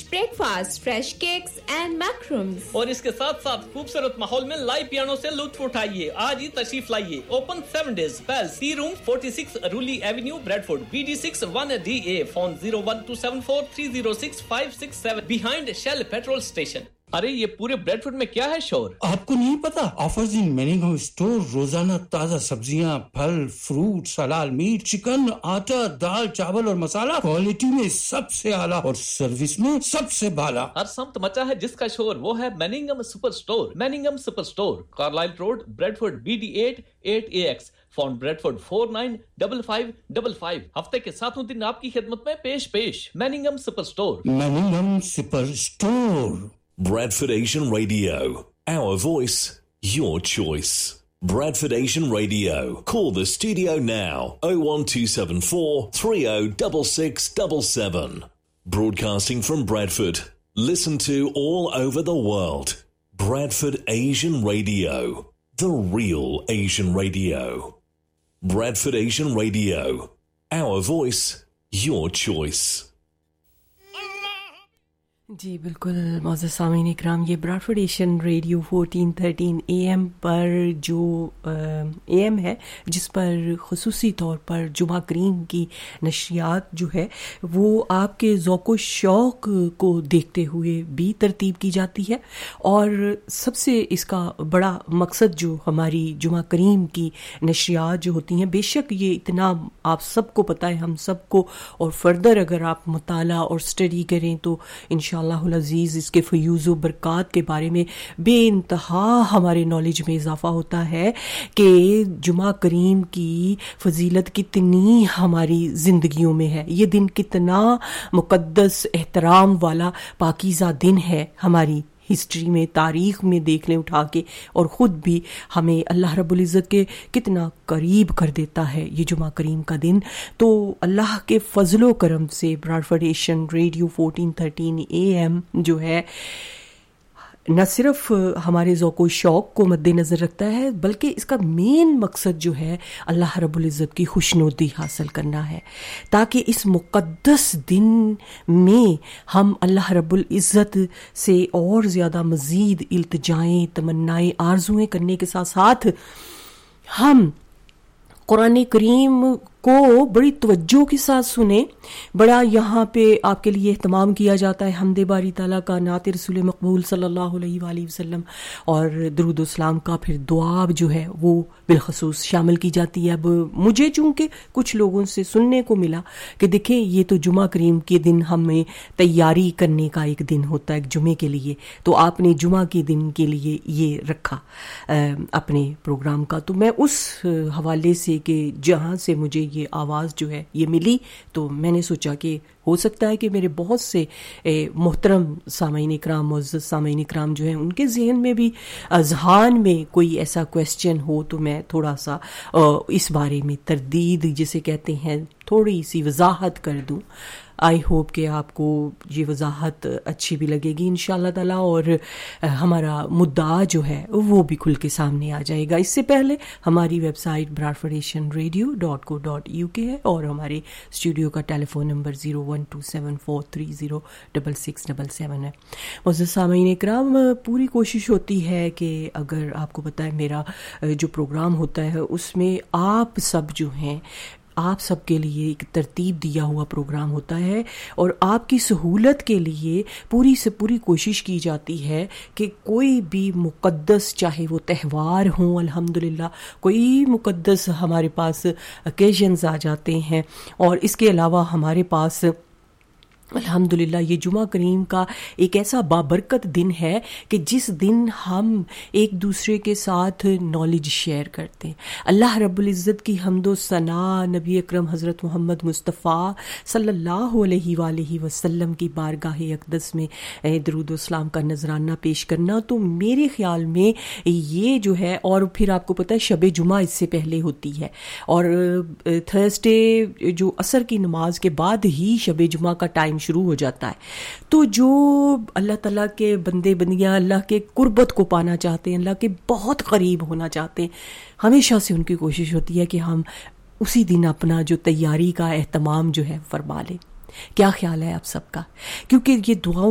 breakfast, fresh cakes and macarons. اور اس کے ساتھ ساتھ خوبصورت ماحول میں لائیو پیانو سے لطف اٹھائیے. آج ہی تشریف لائیے. Open 7 days. Bells, Tea Room, 46 Rully Avenue, Bradford, BD6 1DA. Phone 01274306567 behind Shell Petrol Station. ارے یہ پورے بریڈفورڈ میں کیا ہے شور؟ آپ کو نہیں پتا؟ آفرز ان میننگم اسٹور. روزانہ تازہ سبزیاں، پھل، فروٹ، حلال میٹ، چکن، آٹا، دال، چاول اور مسالہ کوالٹی میں سب سے اعلیٰ اور سروس میں سب سے بالا. ہر سمت مچا ہے جس کا شور، وہ ہے میننگم super store. میننگم super store, Carlyle road, Bradford, BD8 8AX. Phone Bradford 495555. ہفتے کے 7 دن آپ کی خدمت میں پیش. میننگم super store. میننگم super store. Bradford Asian Radio. Our voice, your choice. Bradford Asian Radio. Call the studio now. 01274 306677. Broadcasting from Bradford. Listen to all over the world. Bradford Asian Radio. The real Asian Radio. Bradford Asian Radio. Our voice, your choice. جی بالکل معزز سامعین اکرام، یہ براڈفورڈ Asian radio 1413 AM پر جو AM ہے، جس پر خصوصی طور پر جمعہ کریم کی نشریات جو ہے وہ آپ کے ذوق و شوق کو دیکھتے ہوئے بھی ترتیب کی جاتی ہے. اور سب سے اس کا بڑا مقصد جو ہماری جمعہ کریم کی نشریات جو ہوتی ہیں، بے شک یہ اتنا آپ سب کو پتہ ہے، ہم سب کو، اور فردر اگر آپ مطالعہ اور اسٹڈی کریں تو انشاءاللہ العزیز اس کے فیوز و برکات کے بارے میں بے انتہا ہمارے نالج میں اضافہ ہوتا ہے کہ جمعہ کریم کی فضیلت کتنی ہماری زندگیوں میں ہے. یہ دن کتنا مقدس، احترام والا، پاکیزہ دن ہے ہماری ہسٹری میں، تاریخ میں دیکھ لیں اٹھا کے، اور خود بھی ہمیں اللہ رب العزت کے کتنا قریب کر دیتا ہے یہ جمعہ کریم کا دن. تو اللہ کے فضل و کرم سے براڈفورڈ ایشین ریڈیو 1413 AM جو ہے نہ صرف ہمارے ذوق و شوق کو مد نظر رکھتا ہے، بلکہ اس کا مین مقصد جو ہے اللہ رب العزت کی خوشنودی حاصل کرنا ہے، تاکہ اس مقدس دن میں ہم اللہ رب العزت سے اور زیادہ مزید التجائیں، تمنائیں، آرزویں کرنے کے ساتھ ساتھ ہم قرآن کریم کو بڑی توجہ کے ساتھ سنیں. بڑا یہاں پہ آپ کے لیے اہتمام کیا جاتا ہے حمد باری تعالیٰ کا، نعت رسول مقبول صلی اللہ علیہ وآلہ وسلم، اور درود و سلام کا پھر دعا جو ہے وہ بالخصوص شامل کی جاتی ہے. اب مجھے چونکہ کچھ لوگوں سے سننے کو ملا کہ دیکھیں یہ تو جمعہ کریم کے دن ہمیں تیاری کرنے کا ایک دن ہوتا ہے جمعے کے لیے، تو آپ نے جمعہ کے دن کے لیے یہ رکھا اپنے پروگرام کا. تو میں اس حوالے سے کہ جہاں سے مجھے یہ آواز جو ہے یہ ملی، تو میں نے سوچا کہ ہو سکتا ہے کہ میرے بہت سے محترم سامعین اکرام، معزز سامعین اکرام جو ہیں، ان کے ذہن میں بھی، اذہان میں کوئی ایسا کویسچن ہو، تو میں تھوڑا سا اس بارے میں تردید جسے کہتے ہیں تھوڑی سی وضاحت کر دوں. آئی ہوپ کہ آپ کو یہ وضاحت اچھی بھی لگے گی انشاءاللہ تعالیٰ، اور ہمارا مدعا جو ہے وہ بھی کھل کے سامنے آ جائے گا. اس سے پہلے ہماری ویب سائٹ bradfordationradio.co.uk ہے، اور ہمارے اسٹوڈیو کا ٹیلی فون نمبر 01274306677 ہے. معزز سامعین اکرام، پوری کوشش ہوتی ہے کہ اگر آپ کو پتہ ہے میرا جو پروگرام ہوتا ہے اس میں آپ سب جو ہیں، آپ سب کے لیے ایک ترتیب دیا ہوا پروگرام ہوتا ہے، اور آپ کی سہولت کے لیے پوری سے پوری کوشش کی جاتی ہے کہ کوئی بھی مقدس، چاہے وہ تہوار ہوں، الحمدللہ کوئی مقدس ہمارے پاس اوکیزنز آ جاتے ہیں، اور اس کے علاوہ ہمارے پاس الحمدللہ یہ جمعہ کریم کا ایک ایسا بابرکت دن ہے کہ جس دن ہم ایک دوسرے کے ساتھ نالج شیئر کرتے ہیں. اللہ رب العزت کی حمد و ثنا، نبی اکرم حضرت محمد مصطفیٰ صلی اللہ علیہ وآلہ وسلم کی بارگاہ اقدس میں درود و سلام کا نذرانہ پیش کرنا، تو میرے خیال میں یہ جو ہے، اور پھر آپ کو پتہ ہے شب جمعہ اس سے پہلے ہوتی ہے، اور تھرسڈے جو عصر کی نماز کے بعد ہی شب جمعہ کا ٹائم شروع ہو جاتا ہے. تو جو اللہ تعالیٰ کے بندے بندیاں اللہ کے قربت کو پانا چاہتے ہیں، اللہ کے بہت قریب ہونا چاہتے ہیں، ہمیشہ سے ان کی کوشش ہوتی ہے کہ ہم اسی دن اپنا جو تیاری کا اہتمام جو ہے فرما لیں. کیا خیال ہے آپ سب کا؟ کیونکہ یہ دعاؤں